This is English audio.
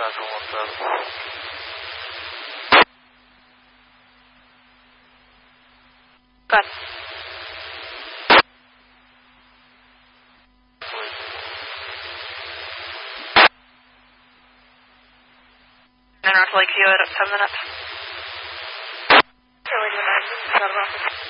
Central 17. Good. And North Lakeview at 10 minutes. Charlie 9,